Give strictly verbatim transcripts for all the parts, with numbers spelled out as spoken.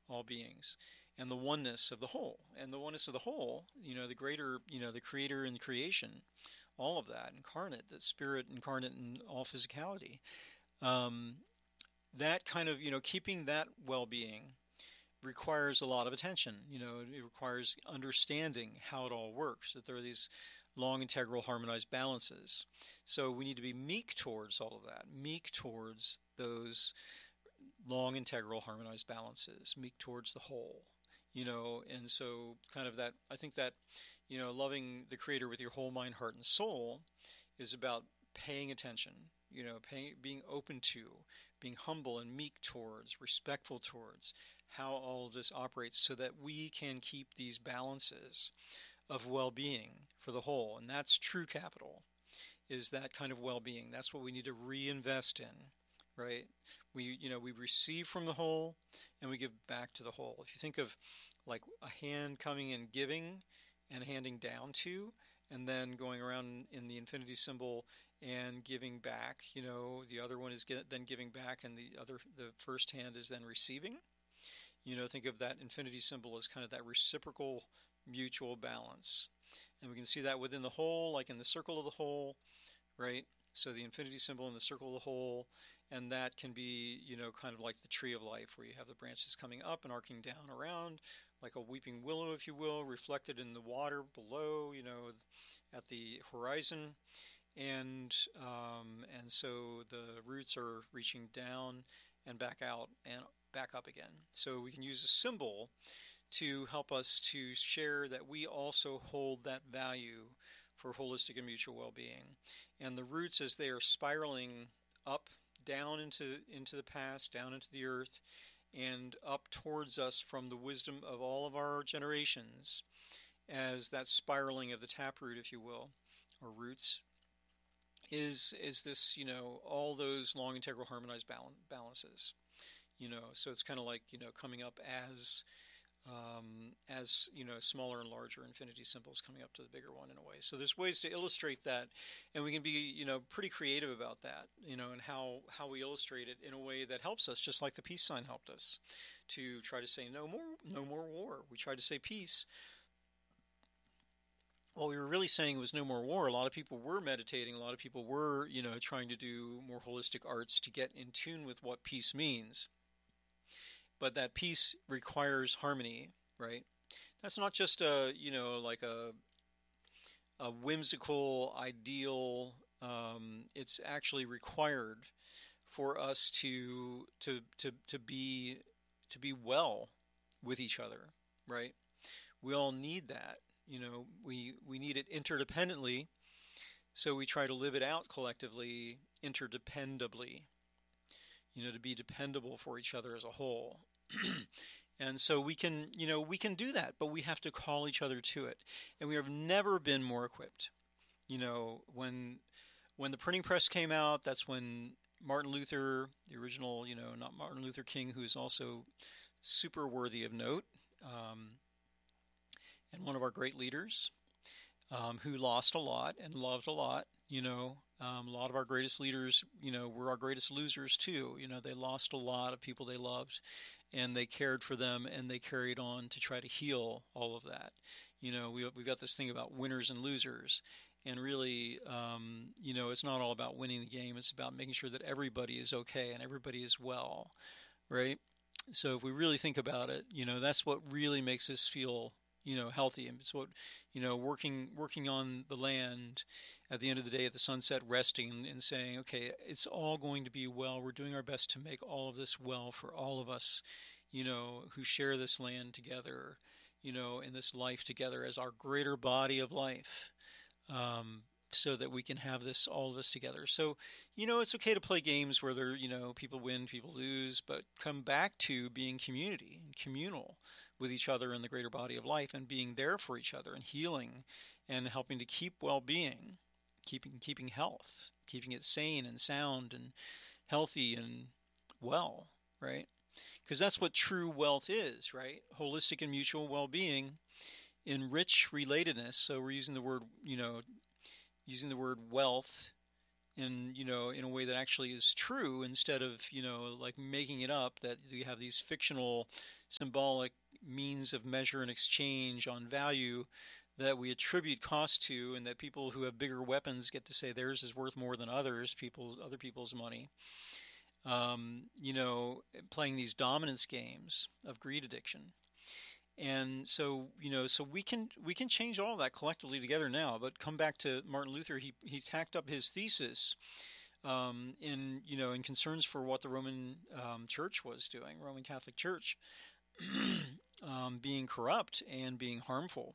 all beings, and the oneness of the whole. And the oneness of the whole, you know, the greater, you know, the creator and creation, all of that incarnate, the spirit incarnate in all physicality. Um, that kind of, you know, keeping that well-being requires a lot of attention. You know, it requires understanding how it all works, that there are these long, integral, harmonized balances. So we need to be meek towards all of that, meek towards those long, integral, harmonized balances, meek towards the whole. You know, and so kind of that, I think that, you know, loving the Creator with your whole mind, heart, and soul is about paying attention, you know, paying, being open to, being humble and meek towards, respectful towards how all of this operates so that we can keep these balances of well-being for the whole. And that's true capital, is that kind of well-being. That's what we need to reinvest in, right? We, you know, we receive from the whole and we give back to the whole. If you think of like a hand coming and giving and handing down to, and then going around in the infinity symbol and giving back, you know, the other one is get, then giving back, and the other, the first hand is then receiving. You know, think of that infinity symbol as kind of that reciprocal mutual balance. And we can see that within the whole, like in the circle of the whole, right? So the infinity symbol in the circle of the whole, and that can be, you know, kind of like the tree of life, where you have the branches coming up and arcing down around, like a weeping willow, if you will, reflected in the water below, you know, at the horizon. And um, and so the roots are reaching down and back out and back up again. So we can use a symbol to help us to share that we also hold that value for holistic and mutual well-being. And the roots, as they are spiraling up, down into into the past, down into the earth, and up towards us from the wisdom of all of our generations, as that spiraling of the taproot, if you will, or roots, is is this, you know, all those long, integral, harmonized balances. You know, so it's kind of like, you know, coming up as um, as, you know, smaller and larger infinity symbols coming up to the bigger one in a way. So there's ways to illustrate that, and we can be, you know, pretty creative about that, you know, and how, how we illustrate it in a way that helps us, just like the peace sign helped us to try to say no more, no more war. We tried to say peace. What we were really saying was no more war. A lot of people were meditating. A lot of people were, you know, trying to do more holistic arts to get in tune with what peace means. But that peace requires harmony, right? That's not just a, you know, like a a whimsical ideal. Um, it's actually required for us to to to to be to be well with each other, right? We all need that. You know, we we need it interdependently, so we try to live it out collectively, interdependably. You know, to be dependable for each other as a whole. And so we can, you know, we can do that, but we have to call each other to it. And we have never been more equipped. You know, when when the printing press came out, that's when Martin Luther, the original, you know, not Martin Luther King, who is also super worthy of note, um, and one of our great leaders, um, who lost a lot and loved a lot, you know. Um, a lot of our greatest leaders, you know, were our greatest losers too. You know, they lost a lot of people they loved, and they cared for them, and they carried on to try to heal all of that. You know, we, we've got this thing about winners and losers, and really, um, you know, it's not all about winning the game. It's about making sure that everybody is okay and everybody is well, right? So if we really think about it, you know, that's what really makes us feel, you know, healthy. And it's what, you know, working working on the land at the end of the day at the sunset, resting and saying, okay, it's all going to be well. We're doing our best to make all of this well for all of us, you know, who share this land together, you know, in this life together as our greater body of life, um, so that we can have this, all of us together. So, you know, it's okay to play games where there, you know, people win, people lose, but come back to being community and communal with each other in the greater body of life, and being there for each other and healing and helping to keep well-being, keeping keeping health, keeping it sane and sound and healthy and well, right? Because that's what true wealth is, right? Holistic and mutual well-being in rich relatedness. So we're using the word, you know, using the word wealth in, you know, in a way that actually is true, instead of, you know, like making it up, that you have these fictional symbolic means of measure and exchange on value that we attribute cost to, and that people who have bigger weapons get to say theirs is worth more than others, people's other people's money. Um, you know, playing these dominance games of greed addiction. And so, you know, so we can we can change all of that collectively together now. But come back to Martin Luther. He he tacked up his thesis um, in, you know, in concerns for what the Roman um, Church was doing, Roman Catholic Church, um, being corrupt and being harmful.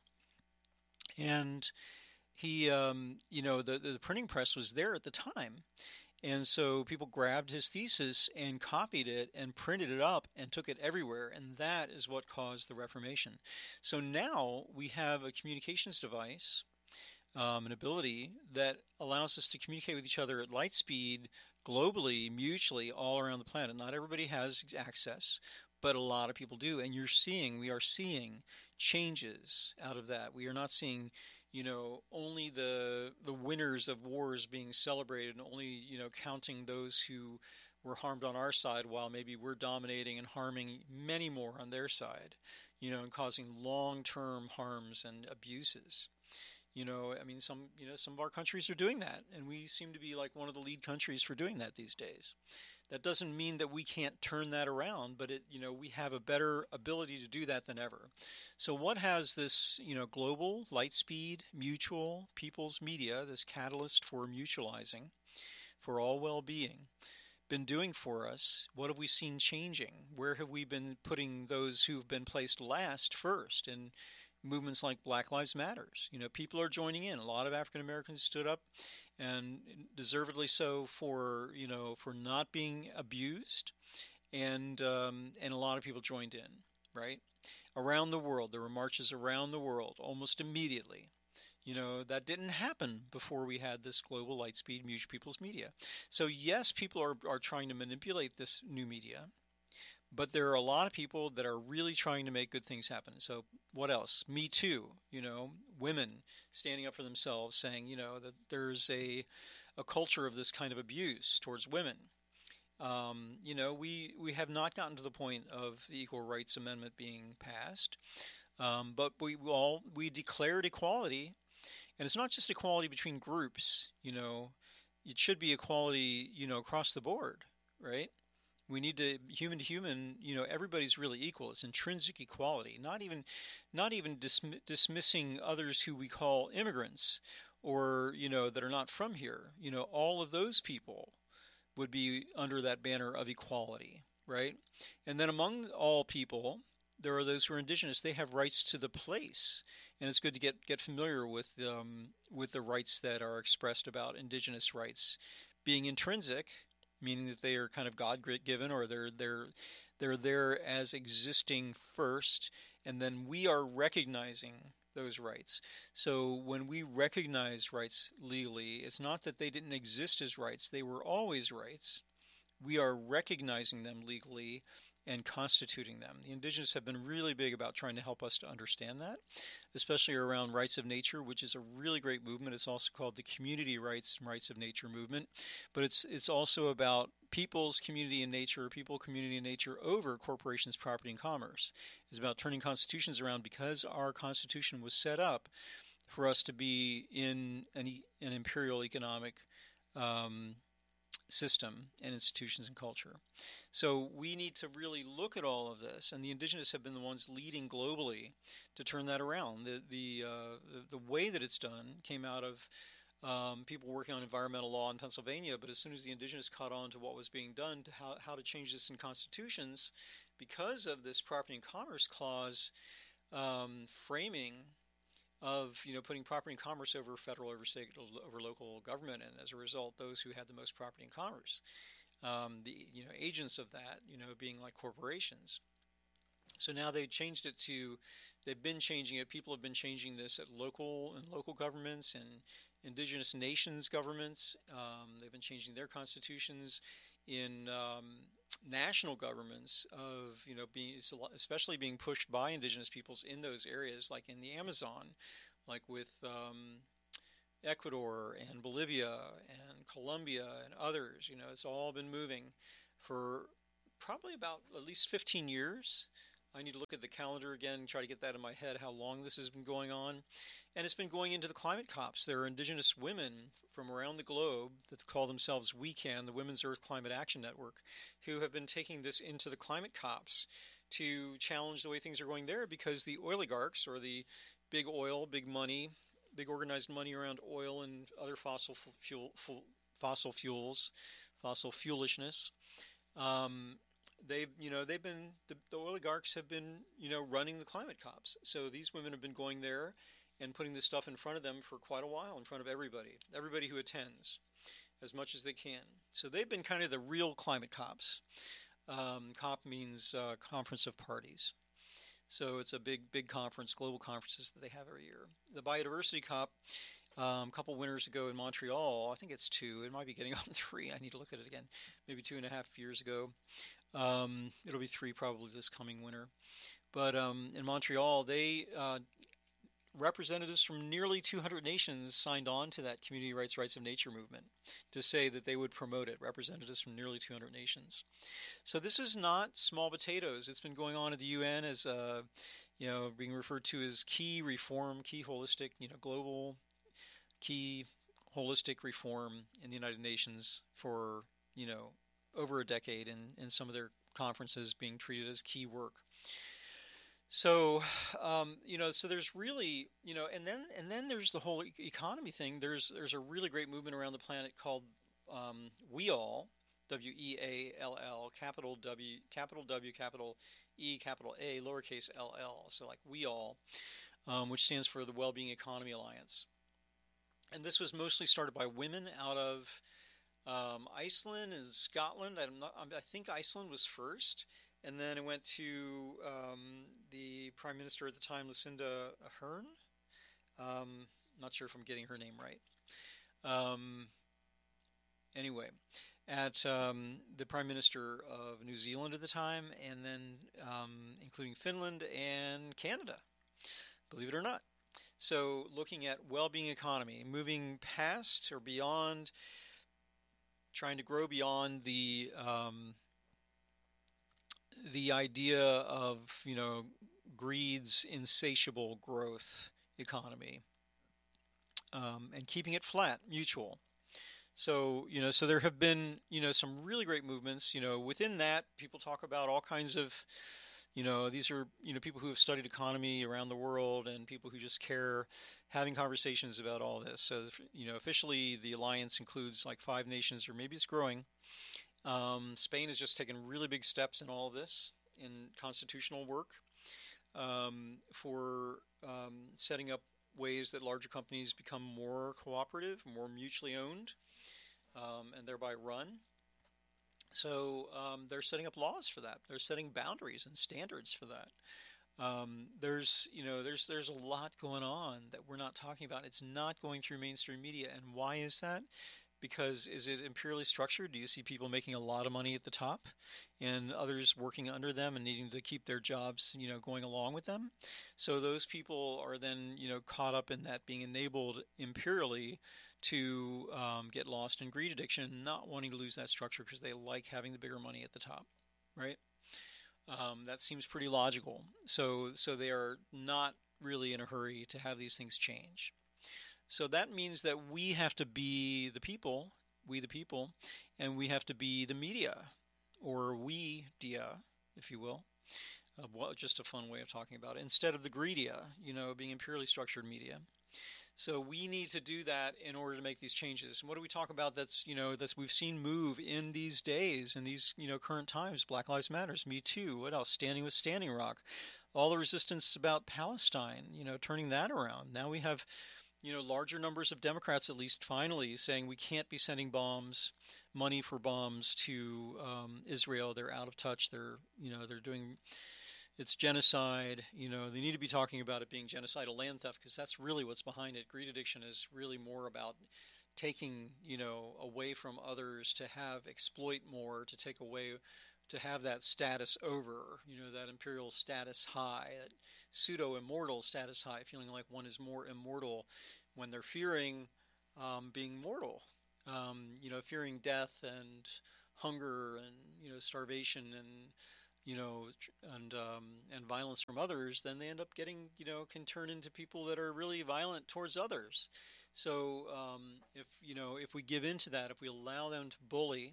And he, um, you know, the the printing press was there at the time. And so people grabbed his thesis and copied it and printed it up and took it everywhere. And that is what caused the Reformation. So now we have a communications device, um, an ability that allows us to communicate with each other at light speed, globally, mutually, all around the planet. Not everybody has access, but a lot of people do. And you're seeing, we are seeing changes out of that. We are not seeing, you know, only the the winners of wars being celebrated, and only, you know, counting those who were harmed on our side, while maybe we're dominating and harming many more on their side, you know, and causing long-term harms and abuses. You know, I mean, some, you know, some of our countries are doing that, and we seem to be like one of the lead countries for doing that these days. That doesn't mean that we can't turn that around, but it, you know, we have a better ability to do that than ever. So what has this, you know, global, light speed, mutual, people's media, this catalyst for mutualizing, for all well-being, been doing for us? What have we seen changing? Where have we been putting those who've been placed last first? And movements like Black Lives Matters. You know, people are joining in. A lot of African Americans stood up, and deservedly so, for, you know, for not being abused, and um, and a lot of people joined in, right? Around the world, there were marches around the world almost immediately. You know, that didn't happen before we had this global lightspeed mutual people's media. So yes, people are, are trying to manipulate this new media, but there are a lot of people that are really trying to make good things happen. So what else? Me Too, you know, women standing up for themselves, saying, you know, that there's a a culture of this kind of abuse towards women. Um, you know, we, we have not gotten to the point of the Equal Rights Amendment being passed, um, but we all we declared equality, and it's not just equality between groups. You know, it should be equality, you know, across the board, right? We need to, human to human, you know, everybody's really equal. It's intrinsic equality, not even not even dism- dismissing others who we call immigrants, or, you know, that are not from here. You know, all of those people would be under that banner of equality, right? And then among all people, there are those who are indigenous. They have rights to the place, and it's good to get, get familiar with um, with the rights that are expressed about indigenous rights being intrinsic, meaning that they are kind of God-given, or they're they're they're there as existing first, and then we are recognizing those rights. So when we recognize rights legally, it's not that they didn't exist as rights; they were always rights. We are recognizing them legally and constituting them. The indigenous have been really big about trying to help us to understand that, especially around rights of nature, which is a really great movement. It's also called the Community Rights and Rights of Nature movement, but it's it's also about people's community and nature, people, community, and nature over corporations, property, and commerce. It's about turning constitutions around, because our Constitution was set up for us to be in an, an imperial economic um, system and institutions and culture. So we need to really look at all of this, and the indigenous have been the ones leading globally to turn that around. The the uh, the, the way that it's done came out of um, people working on environmental law in Pennsylvania, but as soon as the indigenous caught on to what was being done, to how, how to change this in constitutions, because of this property and commerce clause um, framing of, you know, putting property and commerce over federal, over state, over local government, and as a result, those who had the most property and commerce, um, the, you know, agents of that, you know, being like corporations. So now they've changed it to, they've been changing it. People have been changing this at local and local governments and indigenous nations governments. Um, they've been changing their constitutions in um, national governments of, you know, being, especially being pushed by indigenous peoples in those areas, like in the Amazon, like with um, Ecuador and Bolivia and Colombia and others. You know, it's all been moving for probably about at least fifteen years. I need to look at the calendar again and try to get that in my head, how long this has been going on. And it's been going into the climate COPs. There are indigenous women from around the globe that call themselves WECAN, the Women's Earth Climate Action Network, who have been taking this into the climate COPs to challenge the way things are going there, because the oligarchs, or the big oil, big money, big organized money around oil and other fossil fuel, fossil fuels, fossil fuelishness, um, they've, you know, they've been, the, the oligarchs have been, you know, running the climate COPs. So these women have been going there and putting this stuff in front of them for quite a while, in front of everybody, everybody who attends, as much as they can. So they've been kind of the real climate COPs. Um, COP means uh, Conference of Parties. So it's a big, big conference, global conferences that they have every year. The Biodiversity COP, um, a couple winters ago in Montreal, I think it's two, it might be getting on three, I need to look at it again, maybe two and a half years ago. Um, it'll be three probably this coming winter. But um, in Montreal, they uh, representatives from nearly two hundred nations signed on to that Community Rights, Rights of Nature movement to say that they would promote it, representatives from nearly two hundred nations. So this is not small potatoes. It's been going on at the U N as, uh, you know, being referred to as key reform, key holistic, you know, global key holistic reform in the United Nations for, you know, over a decade, and, and some of their conferences being treated as key work. So, um, you know, so there's really, you know, and then and then there's the whole e- economy thing. There's there's a really great movement around the planet called um, We All, W E A L L, capital W, capital W, capital E, capital A, lowercase L L. So like We All, um, which stands for the Wellbeing Economy Alliance. And this was mostly started by women out of um, Iceland and Scotland. I'm not, I think Iceland was first. And then it went to um, the Prime Minister at the time, Lucinda Ardern. Um, not sure if I'm getting her name right. Um, anyway, at um, the Prime Minister of New Zealand at the time, and then um, including Finland and Canada, believe it or not. So looking at well-being economy, moving past or beyond, trying to grow beyond the um, the idea of, you know, greed's insatiable growth economy, um, and keeping it flat, mutual. So, you know, so there have been, you know, some really great movements. You know, within that, people talk about all kinds of, you know, these are, you know, people who have studied economy around the world and people who just care, having conversations about all this. So, you know, officially the alliance includes like five nations, or maybe it's growing. Um, Spain has just taken really big steps in all of this, in constitutional work, um, for um, setting up ways that larger companies become more cooperative, more mutually owned, um, and thereby run. So um, they're setting up laws for that. They're setting boundaries and standards for that. Um, there's, you know, there's there's a lot going on that we're not talking about. It's not going through mainstream media, and why is that? Because is it imperially structured? Do you see people making a lot of money at the top and others working under them and needing to keep their jobs, you know, going along with them? So those people are then, you know, caught up in that, being enabled imperially to um, get lost in greed addiction, not wanting to lose that structure because they like having the bigger money at the top, right? Um, that seems pretty logical. So, so they are not really in a hurry to have these things change. So that means that we have to be the people, we the people, and we have to be the media, or we dia, if you will. Uh, well, just a fun way of talking about it, instead of the greedia, you know, being imperially structured media. So we need to do that in order to make these changes. And what do we talk about that's, you know, that's we've seen move in these days, in these, you know, current times? Black Lives Matters, Me Too, what else? Standing with Standing Rock, all the resistance about Palestine, you know, turning that around. Now we have, you know, larger numbers of Democrats, at least finally, saying we can't be sending bombs, money for bombs to um, Israel. They're out of touch. They're, you know, they're doing, it's genocide. You know, they need to be talking about it being genocidal land theft, because that's really what's behind it. Greed addiction is really more about taking, you know, away from others to have, exploit more, to take away, to have that status over, you know, that imperial status high, that pseudo-immortal status high, feeling like one is more immortal when they're fearing um, being mortal, um, you know, fearing death and hunger and, you know, starvation and, you know, and um, and violence from others, then they end up getting, you know, can turn into people that are really violent towards others. So um, if you know if we give in to that, if we allow them to bully,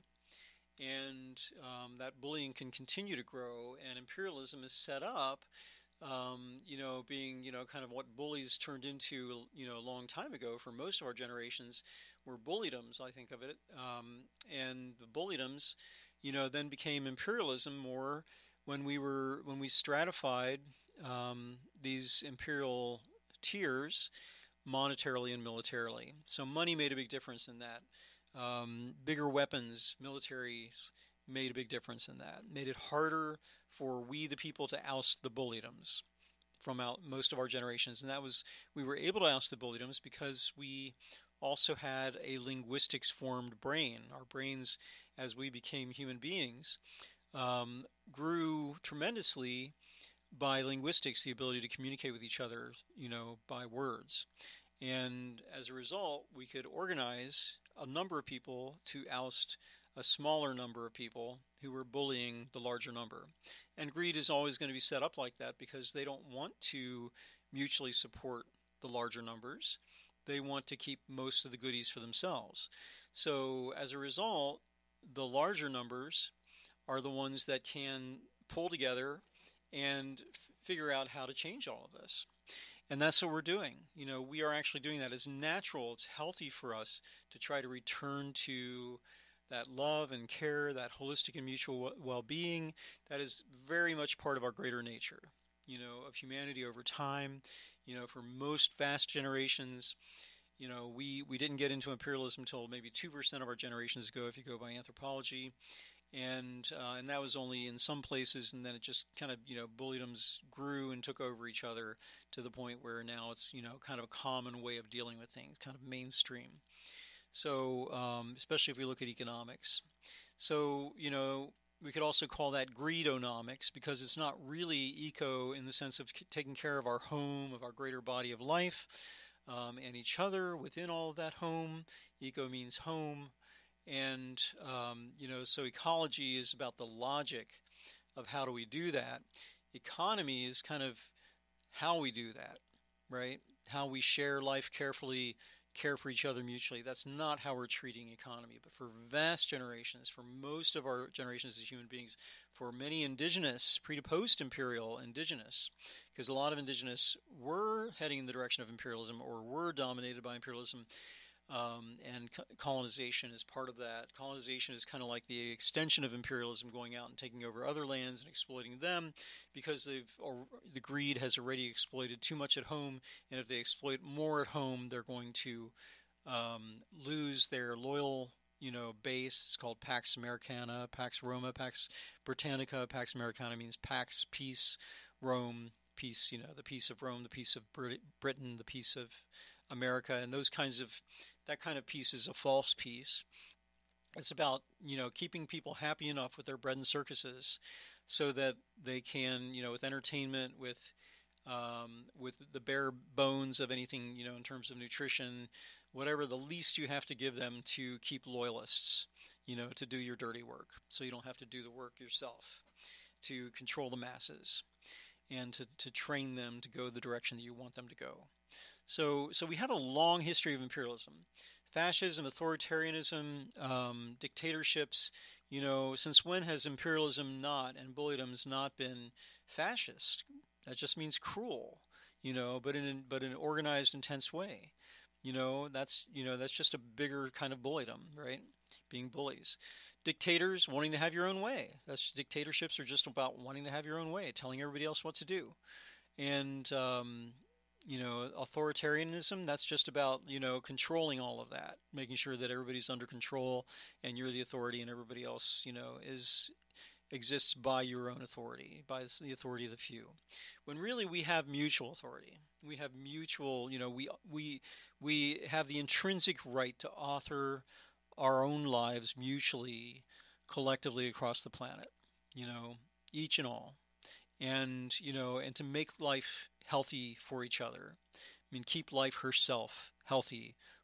and um, that bullying can continue to grow, and imperialism is set up, um, you know, being, you know, kind of what bullies turned into, you know, a long time ago for most of our generations were bullydoms, I think of it. Um, and the bullydoms, you know, then became imperialism more when we were, when we stratified um, these imperial tiers monetarily and militarily. So money made a big difference in that. Um, bigger weapons, militaries made a big difference in that. Made it harder for we the people to oust the bullydoms from out most of our generations, and that was we were able to oust the bullydoms because we also had a linguistics formed brain. Our brains, as we became human beings, um, grew tremendously by linguistics, the ability to communicate with each other, you know, by words. And as a result, we could organize a number of people to oust a smaller number of people who were bullying the larger number. And greed is always going to be set up like that because they don't want to mutually support the larger numbers. They want to keep most of the goodies for themselves. So as a result, the larger numbers are the ones that can pull together and f- figure out how to change all of this. And that's what we're doing. You know, we are actually doing that. It's natural. It's healthy for us to try to return to that love and care, that holistic and mutual well-being. That is very much part of our greater nature, you know, of humanity over time. You know, for most vast generations, you know, we, we didn't get into imperialism until maybe two percent of our generations ago, if you go by anthropology. And uh, and that was only in some places, and then it just kind of, you know, bullydoms grew and took over each other to the point where now it's, you know, kind of a common way of dealing with things, kind of mainstream. So um, especially if we look at economics. So, you know, we could also call that greedonomics because it's not really eco in the sense of c- taking care of our home, of our greater body of life, um, and each other within all of that home. Eco means home. And, um, you know, so ecology is about the logic of how do we do that. Economy is kind of how we do that, right? How we share life carefully, care for each other mutually. That's not how we're treating economy. But for vast generations, for most of our generations as human beings, for many indigenous, pre to post imperial indigenous, because a lot of indigenous were heading in the direction of imperialism or were dominated by imperialism. Um, and colonization is part of that. Colonization is kind of like the extension of imperialism, going out and taking over other lands and exploiting them, because they've or the greed has already exploited too much at home, and if they exploit more at home, they're going to um, lose their loyal, you know, base. It's called Pax Americana, Pax Roma, Pax Britannica. Pax Americana means Pax Peace, Rome peace. You know, the peace of Rome, the peace of Brit- Britain, the peace of America, and those kinds of that kind of peace is a false peace. It's about, you know, keeping people happy enough with their bread and circuses so that they can, you know, with entertainment, with um, with the bare bones of anything, you know, in terms of nutrition, whatever the least you have to give them to keep loyalists, you know, to do your dirty work so you don't have to do the work yourself, to control the masses and to, to train them to go the direction that you want them to go. So, so we have a long history of imperialism, fascism, authoritarianism, um, dictatorships. You know, since when has imperialism not and bullydoms not been fascist? That just means cruel. You know, but in but in an organized, intense way. You know, that's you know that's just a bigger kind of bullydom, right? Being bullies. Dictators wanting to have your own way. That's dictatorships are just about wanting to have your own way, telling everybody else what to do. And um, you know, authoritarianism, that's just about, you know, controlling all of that, making sure that everybody's under control and you're the authority and everybody else, you know, is exists by your own authority, by the authority of the few. When really we have mutual authority. We have mutual, you know, we we we have the intrinsic right to author our own lives mutually, collectively across the planet, you know, each and all. And, you know, and to make life healthy for each other. I mean, keep life herself healthy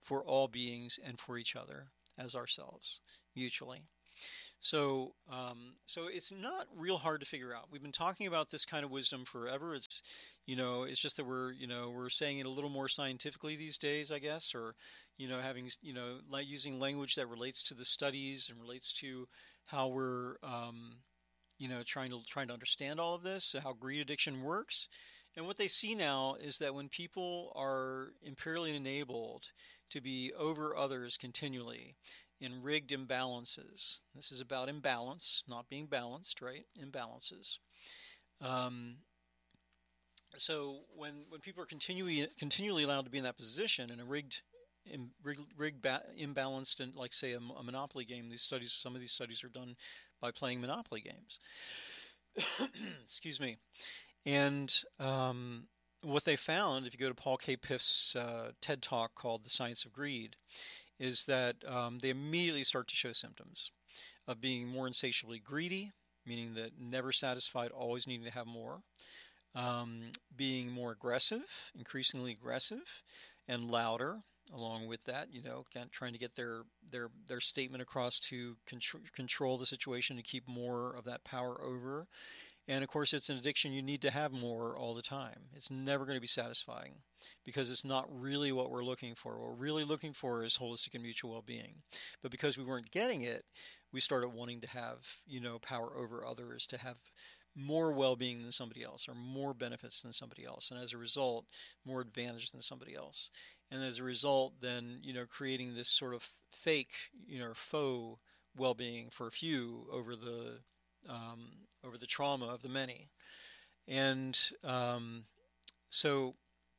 for all beings and for each other as ourselves, mutually. So, um, so it's not real hard to figure out. We've been talking about this kind of wisdom forever. It's, you know, it's just that we're, you know, we're saying it a little more scientifically these days, I guess, or, you know, having, you know, like using language that relates to the studies and relates to how we're, um, you know, trying to trying to understand all of this, how greed addiction works. And what they see now is that when people are imperially enabled to be over others continually in rigged imbalances, this is about imbalance, not being balanced, right? Imbalances. Um, so when when people are continually continually allowed to be in that position in a rigged in, rigged, rigged ba- imbalanced and like say a, a Monopoly game, these studies, some of these studies are done by playing Monopoly games. Excuse me. And um, what they found, if you go to Paul K. Piff's uh, TED Talk called The Science of Greed, is that um, they immediately start to show symptoms of being more insatiably greedy, meaning that never satisfied, always needing to have more, um, being more aggressive, increasingly aggressive, and louder. Along with that, you know, trying to get their their their statement across to control, control the situation, to keep more of that power over. And of course, it's an addiction you need to have more all the time. It's never going to be satisfying because it's not really what we're looking for. What we're really looking for is holistic and mutual well-being. But because we weren't getting it, we started wanting to have, you know, power over others, to have more well-being than somebody else, or more benefits than somebody else, and as a result, more advantage than somebody else. And as a result, then, you know, creating this sort of fake, you know, faux well-being for a few over the um, over the trauma of the many. And um, so,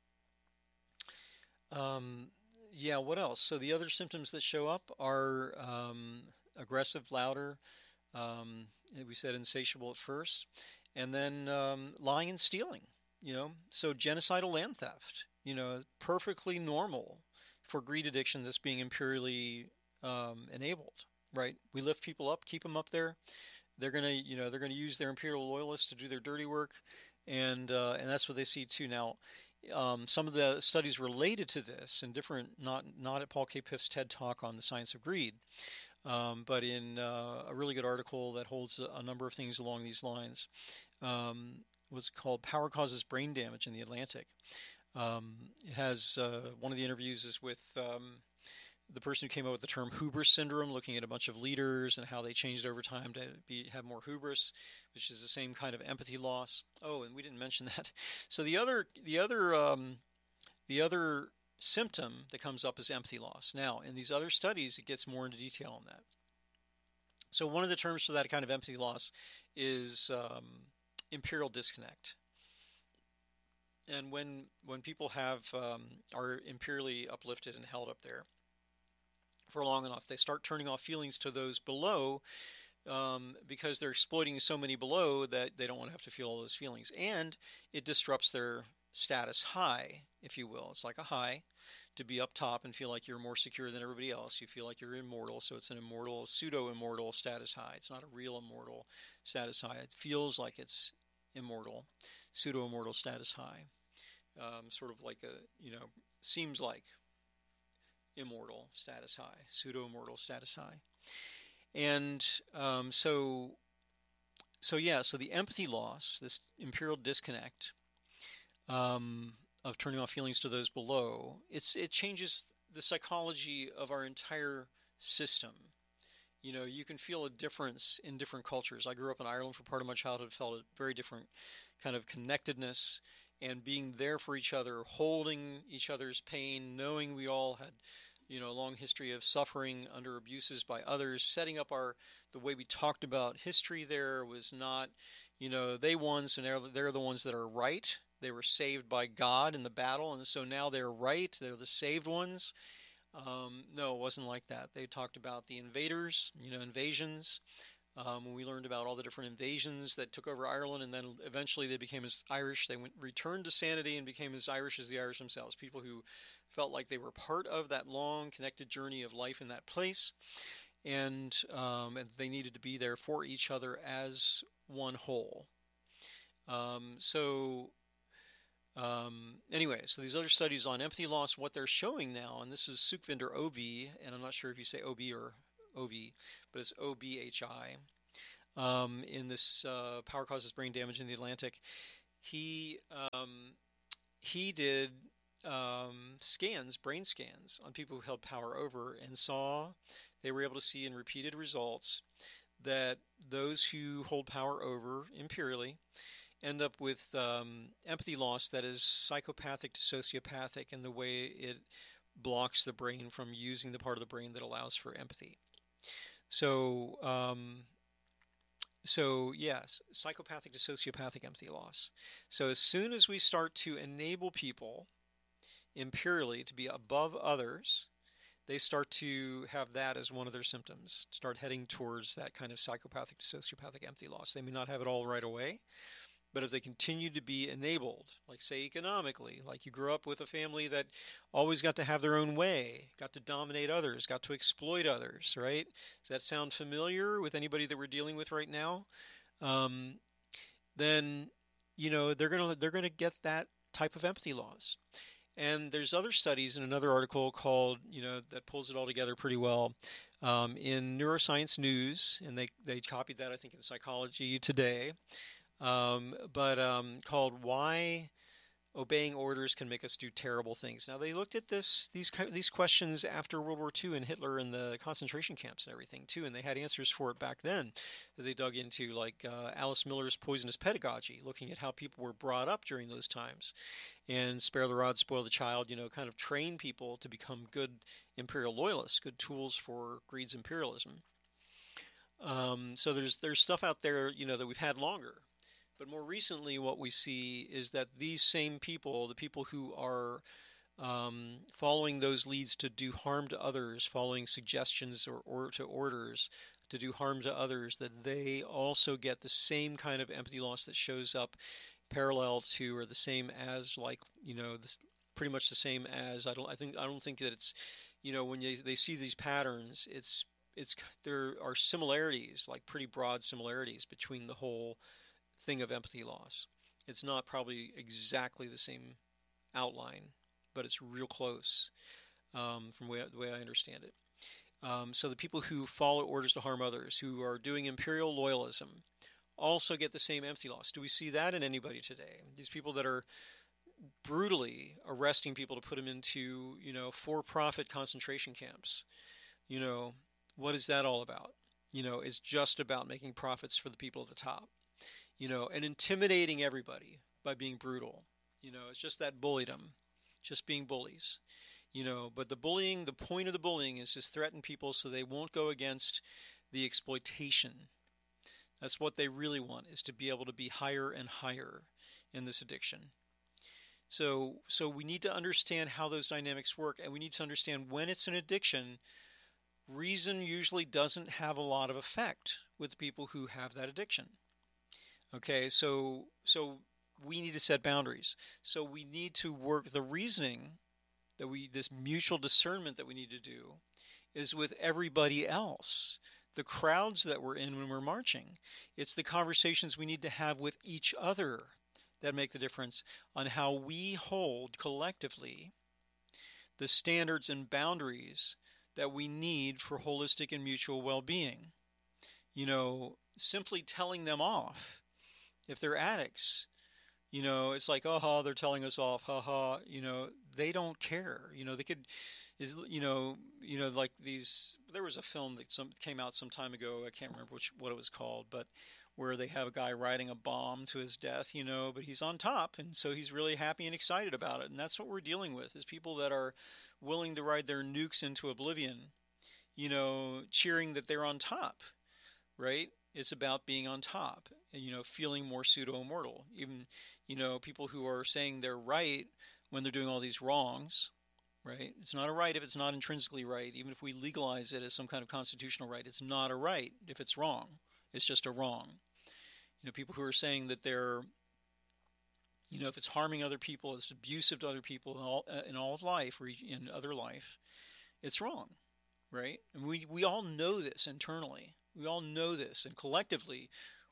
um, yeah, what else? So the other symptoms that show up are um, aggressive, louder, um, we said insatiable at first, and then um, lying and stealing, you know, so genocidal land theft, you know, perfectly normal for greed addiction that's being imperially um, enabled, right? We lift people up, keep them up there. They're gonna, you know, they're gonna use their imperial loyalists to do their dirty work, and uh, and that's what they see too. Now, um, some of the studies related to this, and different, not not at Paul K. Piff's TED Talk on the science of greed, um, but in uh, a really good article that holds a, a number of things along these lines, um, was called "Power Causes Brain Damage" in the Atlantic. Um, it has uh, one of the interviews is with um, the person who came up with the term hubris syndrome, looking at a bunch of leaders and how they changed over time to be, have more hubris, which is the same kind of empathy loss. Oh, and we didn't mention that. So the other, the other, um, the other symptom that comes up is empathy loss. Now, in these other studies, it gets more into detail on that. So one of the terms for that kind of empathy loss is um, imperial disconnect. And when when people have um, are imperially uplifted and held up there for long enough, they start turning off feelings to those below, um, because they're exploiting so many below that they don't want to have to feel all those feelings. And it disrupts their status high, if you will. It's like a high to be up top and feel like you're more secure than everybody else. You feel like you're immortal, so it's an immortal, pseudo-immortal status high. It's not a real immortal status high. It feels like it's immortal, pseudo-immortal status high. Um, sort of like a, you know, seems like immortal status high, pseudo-immortal status high. And um, so, so yeah, so the empathy loss, this imperial disconnect um, of turning off feelings to those below, it's it changes the psychology of our entire system. You know, you can feel a difference in different cultures. I grew up in Ireland for part of my childhood, felt a very different kind of connectedness and being there for each other, holding each other's pain, knowing we all had, you know, a long history of suffering under abuses by others, setting up our, the way we talked about history there was not, you know, they won, so they're, they're the ones that are right. They were saved by God in the battle, and so now they're right. They're the saved ones. Um, no, it wasn't like that. They talked about the invaders, you know, invasions. Um, when we learned about all the different invasions that took over Ireland, and then eventually they became as Irish. They went, returned to sanity and became as Irish as the Irish themselves. People who felt like they were part of that long, connected journey of life in that place, and, um, and they needed to be there for each other as one whole. Um, so, Um, anyway, so these other studies on empathy loss, what they're showing now, and this is Sukhvinder Obi, and I'm not sure if you say O B or O V, but it's O B H I, um, in this uh, Power Causes Brain Damage in the Atlantic. He um, he did um, scans, brain scans, on people who held power over, and saw, they were able to see in repeated results that those who hold power over imperially end up with um, empathy loss that is psychopathic to sociopathic in the way it blocks the brain from using the part of the brain that allows for empathy. So, um, so yes, psychopathic to sociopathic empathy loss. So as soon as we start to enable people imperially to be above others, they start to have that as one of their symptoms, start heading towards that kind of psychopathic to sociopathic empathy loss. They may not have it all right away, but if they continue to be enabled, like say economically, like you grew up with a family that always got to have their own way, got to dominate others, got to exploit others, right? Does that sound familiar with anybody that we're dealing with right now? Um, then, you know, they're gonna they're gonna get that type of empathy loss. And there's other studies in another article called, you know, that pulls it all together pretty well, um, in Neuroscience News, and they they copied that I think in Psychology Today. Um, but um, called "Why Obeying Orders Can Make Us Do Terrible Things." Now they looked at this these these questions after World War Two and Hitler and the concentration camps and everything too, and they had answers for it back then that they dug into, like uh, Alice Miller's Poisonous Pedagogy, looking at how people were brought up during those times, and Spare the Rod, Spoil the Child, you know, kind of train people to become good imperial loyalists, good tools for greed's imperialism. Um, so there's there's stuff out there, you know, that we've had longer. But more recently, what we see is that these same people, the people who are um, following those leads to do harm to others, following suggestions or, or to orders to do harm to others, that they also get the same kind of empathy loss that shows up parallel to, or the same as, like, you know, this, pretty much the same as. I don't. I think. I don't think that it's, you know, when they they see these patterns, it's it's there are similarities, like pretty broad similarities between the whole thing of empathy loss. It's not probably exactly the same outline, but it's real close, um, from way, the way I understand it. Um, so the people who follow orders to harm others, who are doing imperial loyalism, also get the same empathy loss. Do we see that in anybody today? These people that are brutally arresting people to put them into, you know, for-profit concentration camps, you know, what is that all about? You know, it's just about making profits for the people at the top. You know, and intimidating everybody by being brutal. You know, it's just that bulliedom, just being bullies. You know, but the bullying, the point of the bullying is to threaten people so they won't go against the exploitation. That's what they really want, is to be able to be higher and higher in this addiction. So, so we need to understand how those dynamics work, and we need to understand when it's an addiction, reason usually doesn't have a lot of effect with people who have that addiction. Okay, so so we need to set boundaries. So we need to work the reasoning that we, this mutual discernment that we need to do, is with everybody else, the crowds that we're in when we're marching. It's the conversations we need to have with each other that make the difference on how we hold collectively the standards and boundaries that we need for holistic and mutual well-being. You know, simply telling them off, if they're addicts, you know, it's like, oh, they're telling us off, haha, you know, they don't care. You know, they could, is you know, you know, like these, there was a film that some came out some time ago, I can't remember which what it was called, but where they have a guy riding a bomb to his death, you know, but he's on top, and so he's really happy and excited about it. And that's what we're dealing with, is people that are willing to ride their nukes into oblivion, you know, cheering that they're on top, right? It's about being on top and, you know, feeling more pseudo-immortal. Even, you know, people who are saying they're right when they're doing all these wrongs, right? It's not a right if it's not intrinsically right. Even if we legalize it as some kind of constitutional right, it's not a right if it's wrong. It's just a wrong. You know, people who are saying that they're, you know, if it's harming other people, it's abusive to other people in all, uh, in all of life or in other life, it's wrong, right? And we, we all know this internally. We all know this, and collectively,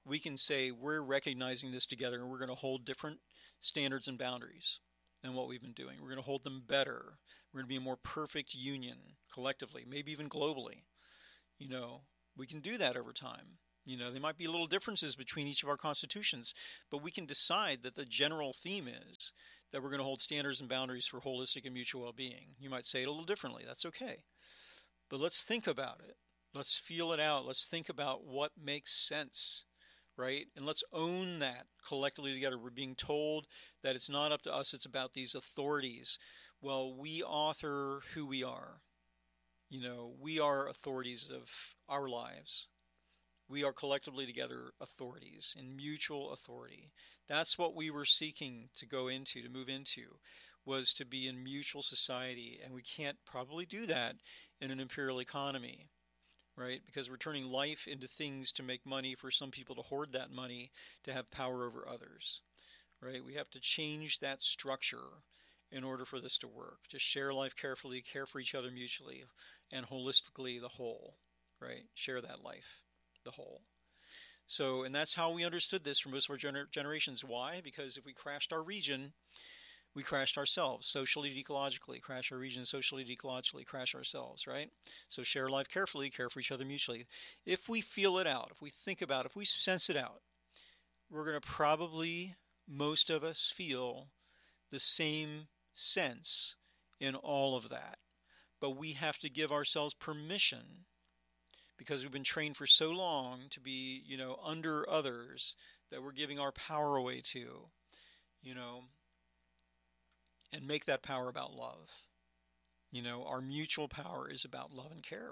we can say we're recognizing this together and we're going to hold different standards and boundaries than what we've been doing. We're going to hold them better. We're going to be a more perfect union collectively, maybe even globally. You know, we can do that over time. You know, there might be little differences between each of our constitutions, but we can decide that the general theme is that we're going to hold standards and boundaries for holistic and mutual well-being. You might say it a little differently. That's okay. But let's think about it. Let's feel it out. Let's think about what makes sense, right? And let's own that collectively together. We're being told that it's not up to us. It's about these authorities. Well, we author who we are. You know, we are authorities of our lives. We are collectively together authorities in mutual authority. That's what we were seeking to go into, to move into, was to be in mutual society. And we can't probably do that in an imperial economy, right? Because we're turning life into things to make money for some people to hoard that money to have power over others, right? We have to change that structure in order for this to work, to share life carefully, care for each other mutually, and holistically the whole, right? Share that life, the whole. So, and that's how we understood this for most of our gener- generations. Why? Because if we crashed our region, we crashed ourselves, socially and ecologically. Crash our region socially and ecologically, crash ourselves, right? So share life carefully, care for each other mutually. If we feel it out, if we think about it, if we sense it out, we're going to probably, most of us, feel the same sense in all of that. But we have to give ourselves permission, because we've been trained for so long to be, you know, under others, that we're giving our power away to, you know, and make that power about love. You know, our mutual power is about love and care.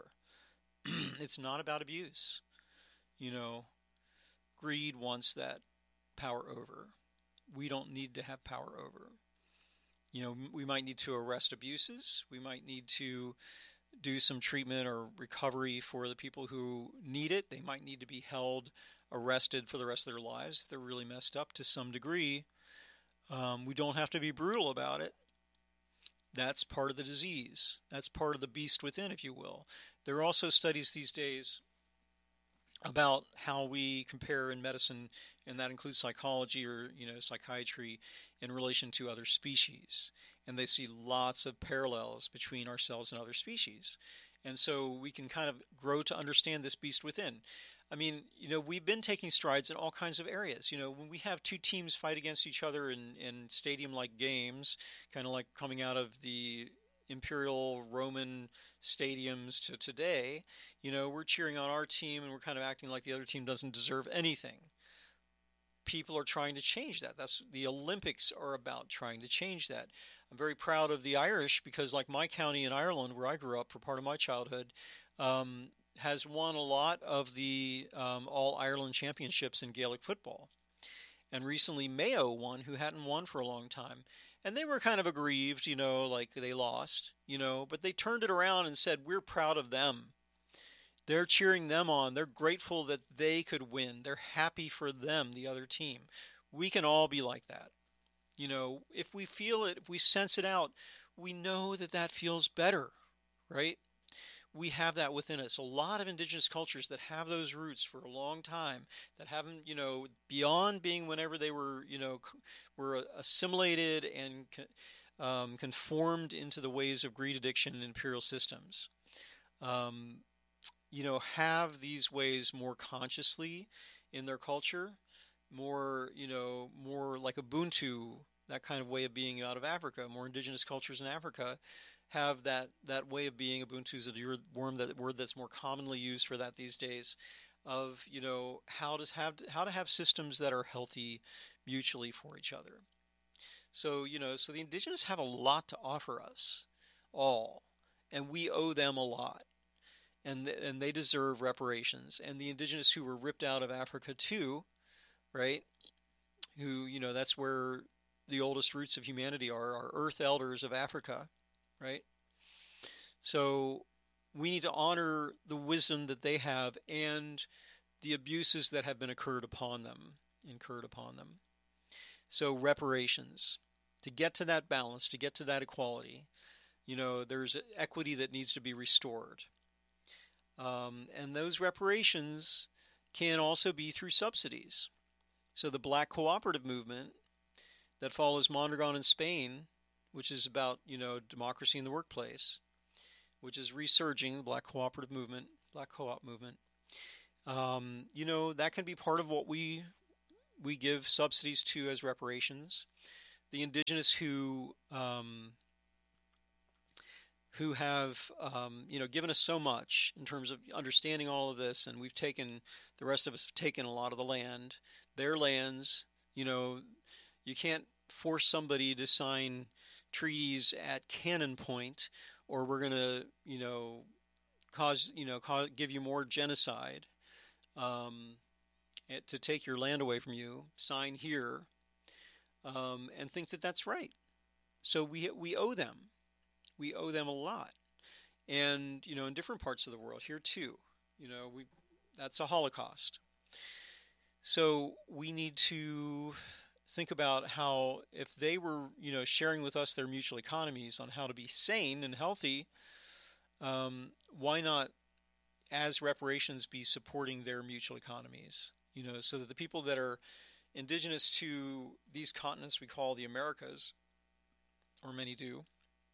It's not about abuse. You know, greed wants that power over. We don't need to have power over. You know, we might need to arrest abuses. We might need to do some treatment or recovery for the people who need it. They might need to be held, arrested for the rest of their lives if they're really messed up to some degree. Um, we don't have to be brutal about it. That's part of the disease. That's part of the beast within, if you will. There are also studies these days about how we compare in medicine, and that includes psychology or, you know, psychiatry in relation to other species. And they see lots of parallels between ourselves and other species. And so we can kind of grow to understand this beast within. I mean, you know, we've been taking strides in all kinds of areas. You know, when we have two teams fight against each other in, in stadium-like games, kind of like coming out of the imperial Roman stadiums to today, you know, we're cheering on our team and we're kind of acting like the other team doesn't deserve anything. People are trying to change that. That's the Olympics are about, trying to change that. I'm very proud of the Irish because, like my county in Ireland, where I grew up for part of my childhood, um, has won a lot of the um, All-Ireland championships in Gaelic football. And recently Mayo won, who hadn't won for a long time. And they were kind of aggrieved, you know, like they lost, you know, but they turned it around and said, we're proud of them. They're cheering them on. They're grateful that they could win. They're happy for them, the other team. We can all be like that. You know, if we feel it, if we sense it out, we know that that feels better, right? We have that within us. A lot of indigenous cultures that have those roots for a long time, that haven't, you know, beyond being whenever they were, you know, were assimilated and um, conformed into the ways of greed, addiction, and imperial systems. Um, you know, have these ways more consciously in their culture, more, you know, more like Ubuntu, that kind of way of being out of Africa. More indigenous cultures in Africa have that, that way of being. Ubuntu is a word, that word that's more commonly used for that these days, of, you know, how to have how to have systems that are healthy mutually for each other. So, you know, so the indigenous have a lot to offer us all, and we owe them a lot. And and they deserve reparations. And the indigenous who were ripped out of Africa too, right? Who, you know, that's where the oldest roots of humanity are, our earth elders of Africa, right? So we need to honor the wisdom that they have and the abuses that have been occurred upon them, incurred upon them. So reparations, to get to that balance, to get to that equality, you know, there's equity that needs to be restored. Um, and those reparations can also be through subsidies. So the Black Cooperative Movement that follows Mondragon in Spain, which is about, you know, democracy in the workplace, which is resurging, the Black Cooperative Movement, Black Co-op Movement. Um, you know, that can be part of what we we give subsidies to as reparations. The indigenous who um, who have um, you know given us so much in terms of understanding all of this, and we've taken the rest of us have taken a lot of the land, their lands. You know, you can't force somebody to sign treaties at cannon point, or we're going to you know cause you know cause, give you more genocide. Um, to take your land away from you, sign here, um, and think that that's right. So we we owe them, we owe them a lot, and you know in different parts of the world here too. You know we that's a Holocaust. So we need to think about how if they were you know sharing with us their mutual economies on how to be sane and healthy, um, why not as reparations be supporting their mutual economies, you know, so that the people that are indigenous to these continents we call the Americas, or many do,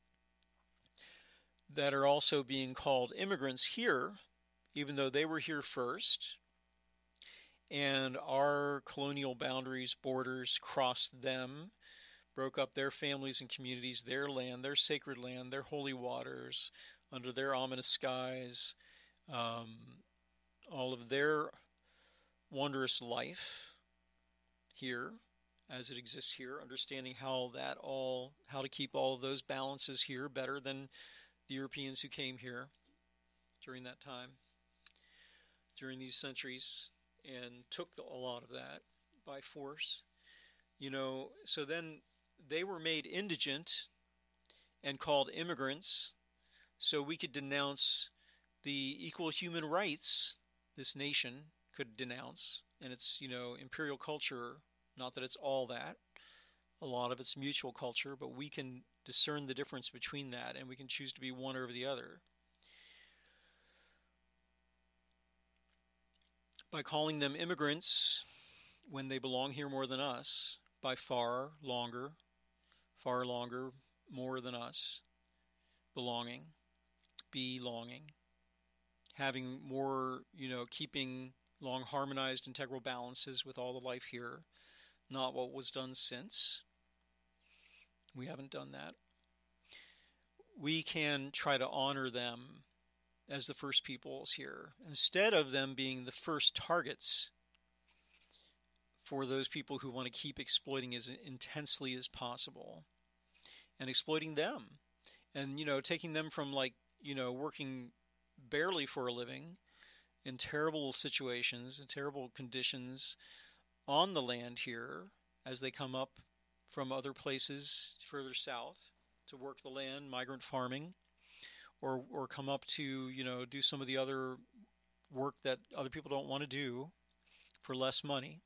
that are also being called immigrants here, even though they were here first, and our colonial boundaries, borders crossed them, broke up their families and communities, their land, their sacred land, their holy waters, under their ominous skies, Um, all of their wondrous life here as it exists here, understanding how that all, how to keep all of those balances here better than the Europeans who came here during that time, during these centuries, and took the, a lot of that by force. You know, so then they were made indigent and called immigrants, so we could denounce the equal human rights this nation could denounce, and its you know imperial culture. Not that it's all that, a lot of it's mutual culture, but we can discern the difference between that, and we can choose to be one over the other by calling them immigrants when they belong here more than us, by far longer, far longer, more than us, belonging, belonging. Having more, you know, keeping long harmonized integral balances with all the life here, not what was done since. We haven't done that. We can try to honor them as the first peoples here, instead of them being the first targets for those people who want to keep exploiting as intensely as possible, and exploiting them, and, you know, taking them from, like, you know, working barely for a living in terrible situations and terrible conditions on the land here as they come up from other places further south to work the land, migrant farming, or or come up to, you know, do some of the other work that other people don't want to do for less money.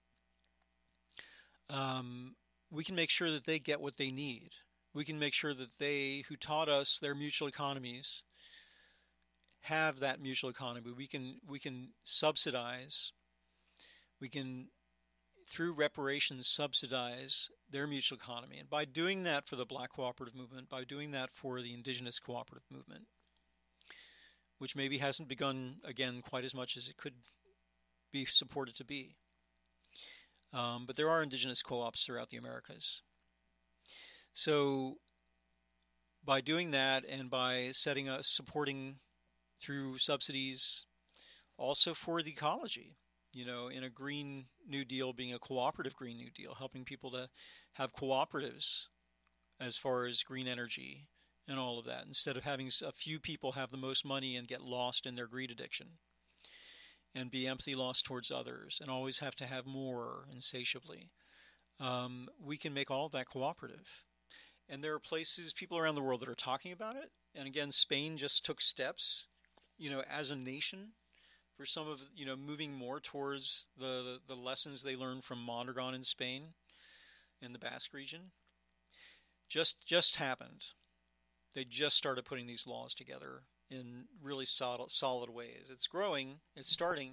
Um, we can make sure that they get what they need. We can make sure that they, who taught us their mutual economies, have that mutual economy. We can we can subsidize, we can, through reparations, subsidize their mutual economy. And by doing that for the Black Cooperative Movement, by doing that for the Indigenous Cooperative Movement, which maybe hasn't begun, again, quite as much as it could be supported to be. Um, but there are Indigenous co-ops throughout the Americas. So by doing that, and by setting us, supporting through subsidies, also for the ecology, you know, in a Green New Deal being a cooperative Green New Deal, helping people to have cooperatives as far as green energy and all of that, instead of having a few people have the most money and get lost in their greed addiction and be empathy lost towards others and always have to have more insatiably. Um, we can make all of that cooperative. And there are places, people around the world that are talking about it. And again, Spain just took steps, you know, as a nation, for some of, you know, moving more towards the, the lessons they learned from Mondragon in Spain, in the Basque region. Just just happened. They just started putting these laws together in really solid, solid ways. It's growing, it's starting,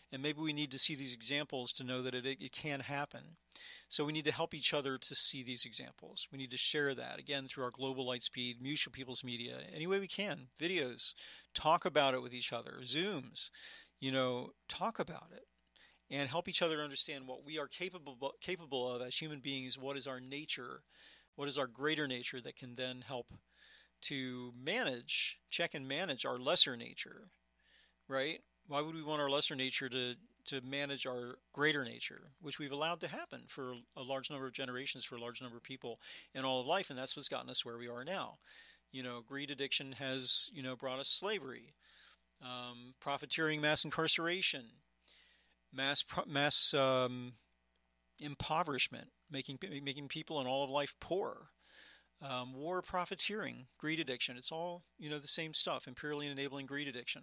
And maybe we need to see these examples to know that it, it can happen. So we need to help each other to see these examples. We need to share that, again, through our Global Lightspeed, Mutual People's Media, any way we can, videos, talk about it with each other, Zooms, you know, talk about it and help each other understand what we are capable capable of as human beings, what is our nature, what is our greater nature that can then help to manage, check and manage our lesser nature, right? Why would we want our lesser nature to, to manage our greater nature, which we've allowed to happen for a large number of generations, for a large number of people in all of life, and that's what's gotten us where we are now. You know, greed addiction has, you know, brought us slavery, um, profiteering, mass incarceration, mass mass um, impoverishment, making making people in all of life poor. Um, war, profiteering, greed addiction. It's all, you know, the same stuff, imperially enabling greed addiction.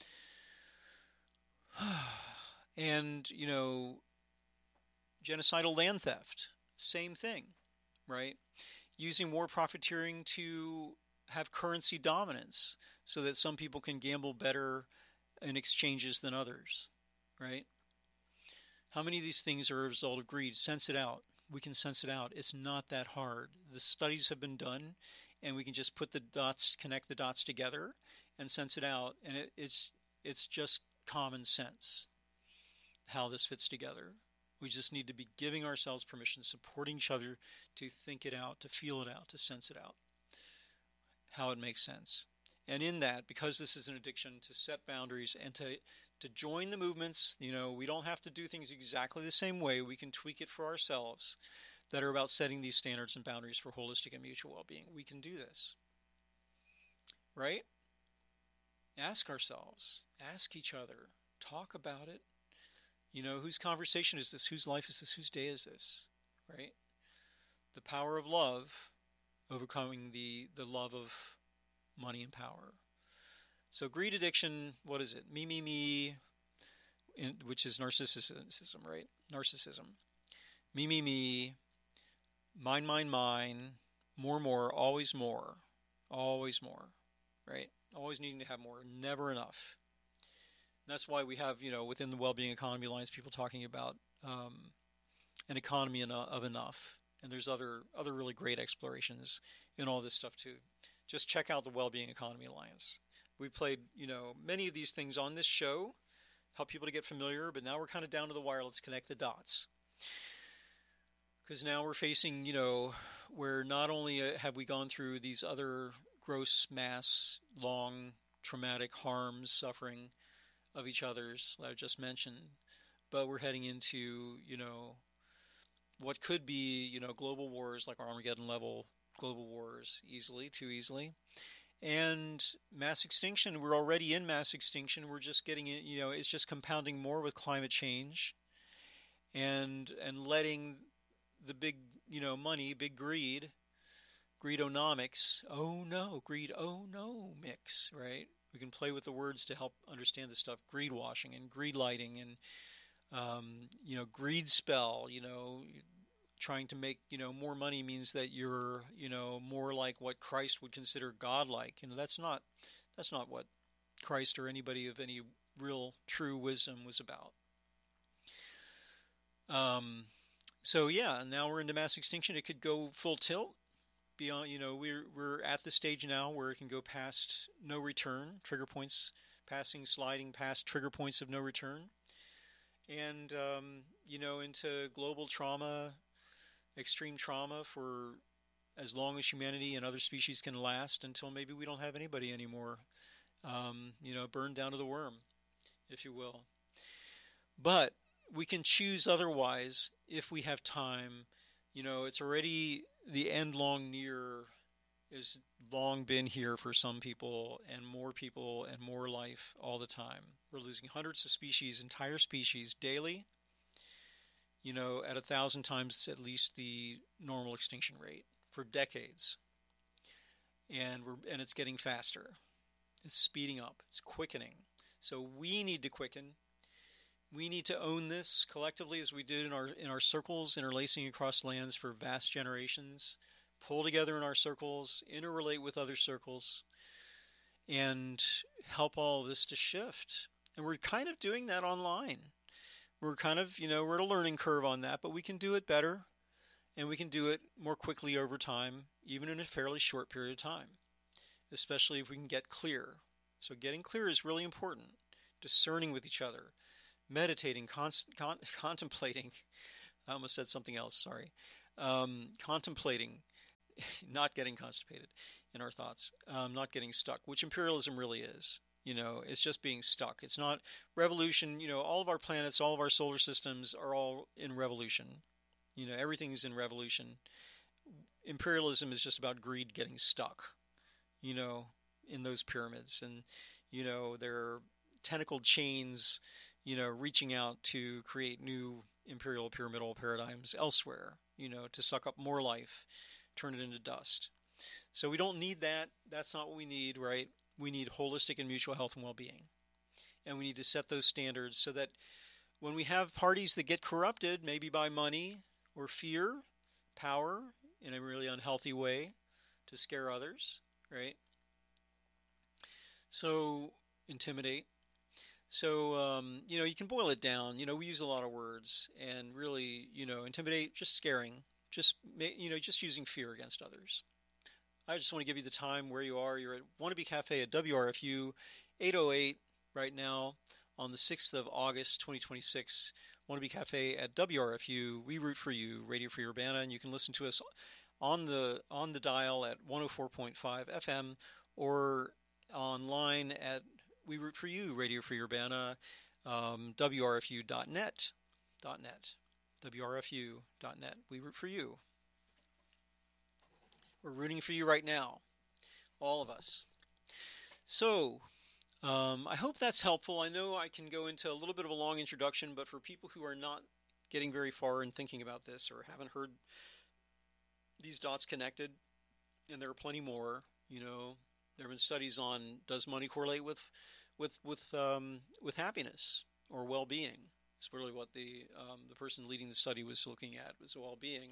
And, you know, genocidal land theft, same thing, right? Using war profiteering to have currency dominance so that some people can gamble better in exchanges than others, right? How many of these things are a result of greed? Sense it out. We can sense it out. It's not that hard. The studies have been done, and we can just put the dots, connect the dots together, and sense it out. And it, it's it's just common sense how this fits together. We just need to be giving ourselves permission, supporting each other to think it out, to feel it out, to sense it out, how it makes sense. And in that, because this is an addiction, to set boundaries and to to join the movements. You know, we don't have to do things exactly the same way. We can tweak it for ourselves that are about setting these standards and boundaries for holistic and mutual well-being. We can do this, right? Ask ourselves, ask each other, talk about it. You know, whose conversation is this? Whose life is this? Whose day is this? Right? The power of love overcoming the, the love of money and power. So greed addiction, what is it? Me, me, me, in, which is narcissism, right? Narcissism. Me, me, me, mine, mine, mine, more, more, always more, always more, right? Always needing to have more, never enough. And that's why we have, you know, within the Wellbeing Economy Alliance, people talking about um, an economy of enough. And there's other other really great explorations in all this stuff too. Just check out the Wellbeing Economy Alliance. We played, you know, many of these things on this show, help people to get familiar, but now we're kind of down to the wire. Let's connect the dots. Because now we're facing, you know, where not only have we gone through these other gross mass, long, traumatic harms, suffering of each other's that I just mentioned, but we're heading into, you know, what could be, you know, global wars like Armageddon level global wars easily, too easily. And mass extinction, we're already in mass extinction. We're just getting it, you know, it's just compounding more with climate change and and letting the big, you know, money, big greed, greedonomics, oh no, greed, oh no mix, right? We can play with the words to help understand this stuff. Greed washing and greed lighting and, um, you know, greed spell, you know, trying to make, you know, more money means that you're, you know, more like what Christ would consider godlike. You know, that's not, that's not what Christ or anybody of any real true wisdom was about. Um, so yeah, now we're into mass extinction. It could go full tilt beyond, you know, we're, we're at the stage now where it can go past no return, trigger points, passing, sliding past trigger points of no return. And, um, you know, into global trauma, extreme trauma for as long as humanity and other species can last until maybe we don't have anybody anymore, um, you know, burned down to the worm, if you will. But we can choose otherwise if we have time. You know, it's already the end long near is long been here for some people and more people and more life all the time. We're losing hundreds of species, entire species daily, you know, at a thousand times at least the normal extinction rate for decades. And we're and it's getting faster. It's speeding up. It's quickening. So we need to quicken. We need to own this collectively as we did in our in our circles, interlacing across lands for vast generations, pull together in our circles, interrelate with other circles, and help all of this to shift. And we're kind of doing that online. We're kind of, you know, we're at a learning curve on that, but we can do it better and we can do it more quickly over time, even in a fairly short period of time, especially if we can get clear. So getting clear is really important. Discerning with each other, meditating, con- con- contemplating. I almost said something else, sorry. Um, contemplating, not getting constipated in our thoughts, um, not getting stuck, which imperialism really is. You know, it's just being stuck. It's not revolution. You know, all of our planets, all of our solar systems are all in revolution. You know, everything's in revolution. Imperialism is just about greed getting stuck, you know, in those pyramids. And, you know, there are tentacled chains, you know, reaching out to create new imperial pyramidal paradigms elsewhere, you know, to suck up more life, turn it into dust. So we don't need that. That's not what we need, right? We need holistic and mutual health and well-being. And we need to set those standards so that when we have parties that get corrupted, maybe by money or fear, power, in a really unhealthy way to scare others, right? So, intimidate. So, um, you know, you can boil it down. You know, we use a lot of words, and really, you know, intimidate, just scaring, just, you know, just using fear against others. I just want to give you the time where you are. You're at Wannabe Cafe at W R F U, eight oh eight right now on the sixth of August, twenty twenty-six. Wannabe Cafe at W R F U. We root for you, Radio Free Urbana, and you can listen to us on the on the dial at one oh four point five F M or online at We Root for You, Radio Free Urbana, um, W R F U dot net, .net, W R F U dot net. We root for you. We're rooting for you right now, all of us. So, um, I hope that's helpful. I know I can go into a little bit of a long introduction, but for people who are not getting very far in thinking about this or haven't heard these dots connected, and there are plenty more, you know, there have been studies on does money correlate with with with um, with happiness or well-being. It's really what the um, the person leading the study was looking at, was well-being.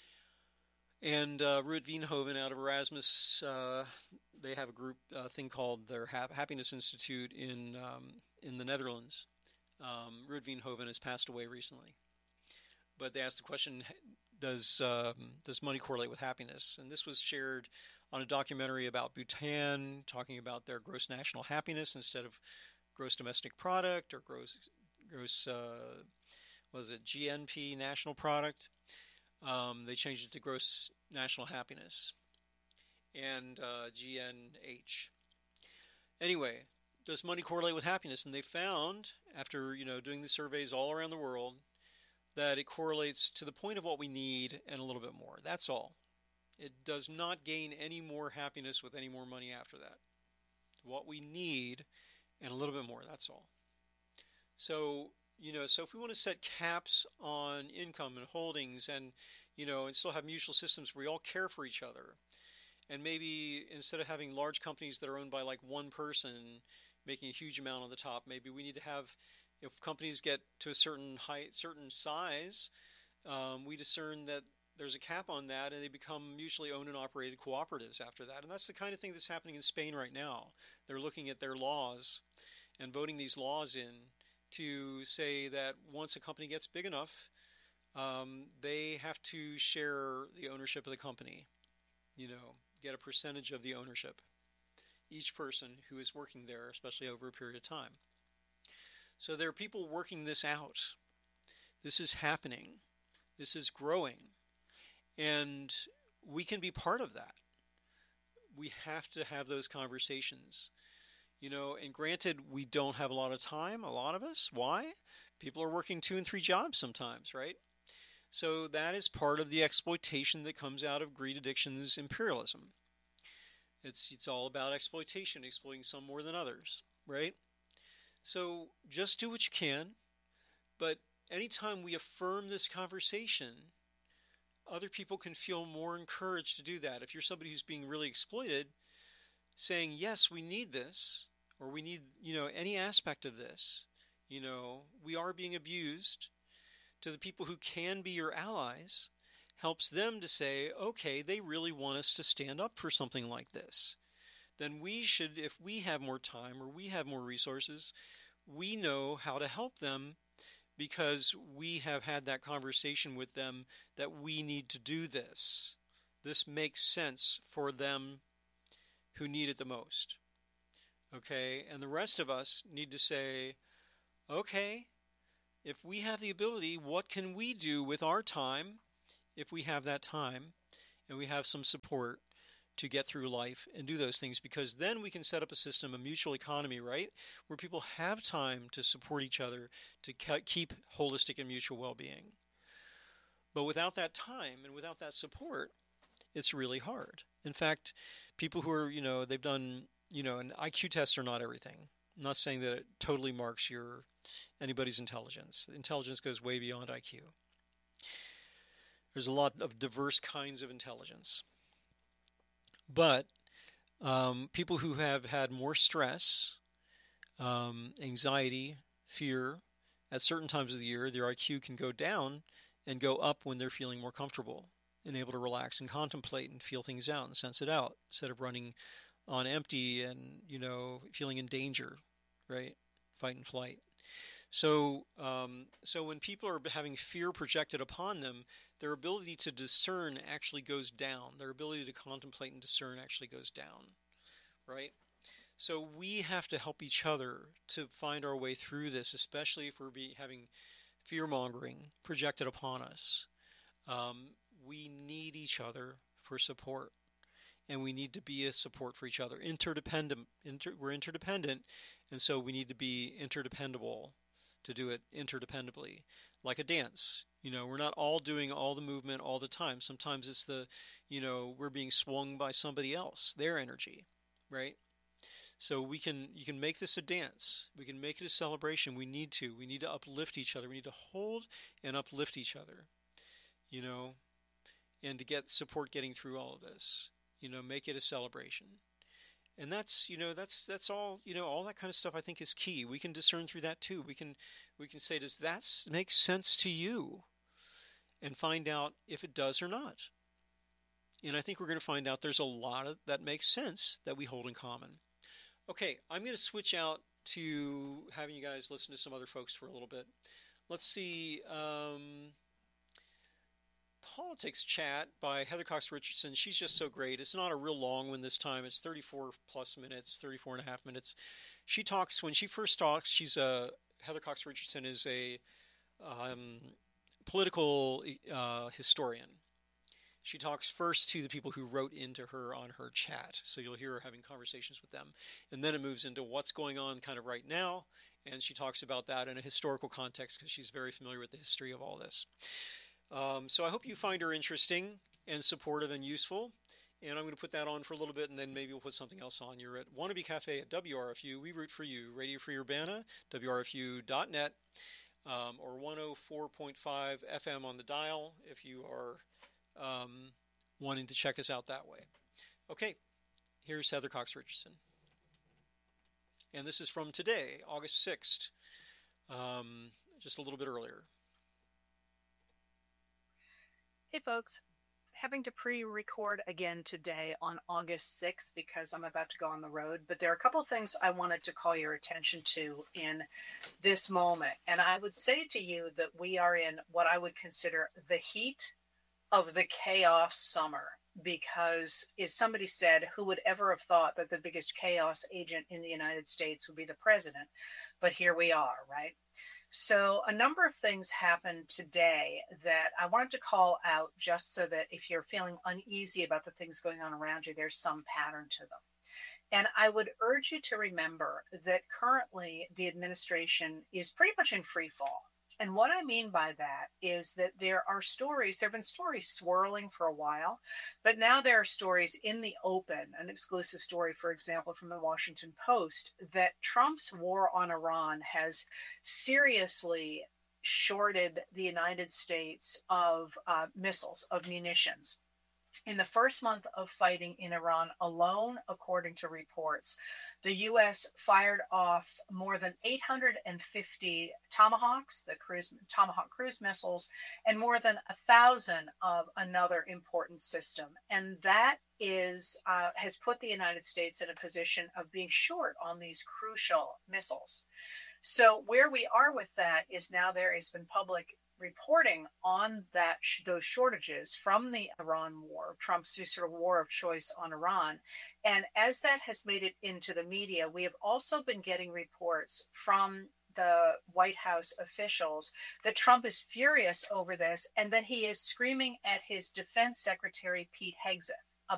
And uh, Ruud Veenhoven out of Erasmus, uh, they have a group uh, thing called their ha- Happiness Institute in um, in the Netherlands. Um, Ruud Veenhoven has passed away recently, but they asked the question: Does um, does money correlate with happiness? And this was shared on a documentary about Bhutan, talking about their gross national happiness instead of gross domestic product or gross gross uh, what is it G N P national product. Um, they changed it to gross national happiness and uh, G N H. Anyway, does money correlate with happiness? And they found, after you know doing the surveys all around the world, that it correlates to the point of what we need and a little bit more. That's all. It does not gain any more happiness with any more money after that. What we need and a little bit more, that's all. So, you know, so if we want to set caps on income and holdings and, you know, and still have mutual systems where we all care for each other, and maybe instead of having large companies that are owned by like one person making a huge amount on the top, maybe we need to have, if companies get to a certain height, certain size, um, we discern that there's a cap on that and they become mutually owned and operated cooperatives after that. And that's the kind of thing that's happening in Spain right now. They're looking at their laws and voting these laws in to say that once a company gets big enough, um, they have to share the ownership of the company, you know, get a percentage of the ownership, each person who is working there, especially over a period of time. So there are people working this out. This is happening. This is growing. And we can be part of that. We have to have those conversations. You know, and granted, we don't have a lot of time, a lot of us. Why? People are working two and three jobs sometimes, right? So that is part of the exploitation that comes out of greed, addictions, imperialism. It's it's all about exploitation, exploiting some more than others, right? So just do what you can, but anytime we affirm this conversation, other people can feel more encouraged to do that. If you're somebody who's being really exploited, saying, yes, we need this, or we need, you know, any aspect of this, you know, we are being abused, to the people who can be your allies, helps them to say, okay, they really want us to stand up for something like this. Then we should, if we have more time or we have more resources, we know how to help them because we have had that conversation with them that we need to do this. This makes sense for them who need it the most. Okay? And the rest of us need to say, okay, if we have the ability, what can we do with our time, if we have that time, and we have some support to get through life and do those things? Because then we can set up a system, a mutual economy, right, where people have time to support each other, to keep holistic and mutual well-being. But without that time and without that support, it's really hard. In fact, people who are, you know, they've done, you know, and I Q tests are not everything. I'm not saying that it totally marks your anybody's intelligence. Intelligence goes way beyond I Q. There's a lot of diverse kinds of intelligence. But um, people who have had more stress, um, anxiety, fear, at certain times of the year, their I Q can go down and go up when they're feeling more comfortable and able to relax and contemplate and feel things out and sense it out instead of running on empty and, you know, feeling in danger, right? Fight and flight. So, um, so when people are having fear projected upon them, their ability to discern actually goes down. Their ability to contemplate and discern actually goes down, right? So we have to help each other to find our way through this, especially if we're be having fear-mongering projected upon us. Um, we need each other for support, and we need to be a support for each other. Interdependent, inter, we're interdependent, and so we need to be interdependable to do it interdependably, like a dance. You know, we're not all doing all the movement all the time. Sometimes it's the, you know, we're being swung by somebody else, their energy, right? So we can, you can make this a dance. We can make it a celebration. We need to. We need to uplift each other. We need to hold and uplift each other, you know, and to get support getting through all of this, you know, make it a celebration. And that's, you know, that's, that's all, you know, all that kind of stuff I think is key. We can discern through that too. We can, we can say, does that make sense to you? And find out if it does or not. And I think we're going to find out there's a lot of that makes sense that we hold in common. Okay, I'm going to switch out to having you guys listen to some other folks for a little bit. Let's see. Um, Politics Chat by Heather Cox Richardson. She's just so great. It's not a real long one this time. It's thirty-four plus minutes, thirty-four and a half minutes. She talks, when she first talks, she's a, Heather Cox Richardson is a um, political uh, historian. She talks first to the people who wrote into her on her chat. So you'll hear her having conversations with them. And then it moves into what's going on kind of right now. And she talks about that in a historical context because she's very familiar with the history of all this. Um, so I hope you find her interesting and supportive and useful. And I'm going to put that on for a little bit, and then maybe we'll put something else on. You're at Wannabe Cafe at W R F U. We root for you. Radio Free Urbana, W R F U dot net, um, or one oh four point five F M on the dial if you are um, wanting to check us out that way. Okay, here's Heather Cox Richardson. And this is from today, August sixth, um, just a little bit earlier. Hey folks, having to pre-record again today on August sixth because I'm about to go on the road, but there are a couple of things I wanted to call your attention to in this moment. And I would say to you that we are in what I would consider the heat of the chaos summer, because as somebody said, who would ever have thought that the biggest chaos agent in the United States would be the president? But here we are, right? So a number of things happened today that I wanted to call out just so that if you're feeling uneasy about the things going on around you, there's some pattern to them. And I would urge you to remember that currently the administration is pretty much in free fall. And what I mean by that is that there are stories, there have been stories swirling for a while, but now there are stories in the open, an exclusive story, for example, from the Washington Post, that Trump's war on Iran has seriously shorted the United States of uh, missiles, of munitions. In the first month of fighting in Iran alone, according to reports, the U S fired off more than eight hundred fifty Tomahawks, the cruise, Tomahawk cruise missiles, and more than a thousand of another important system. And that is uh, has put the United States in a position of being short on these crucial missiles. So where we are with that is now there has been public reporting on that sh- those shortages from the Iran war, Trump's sort of war of choice on Iran. And as that has made it into the media, we have also been getting reports from the White House officials that Trump is furious over this and that he is screaming at his defense secretary, Pete Hegseth.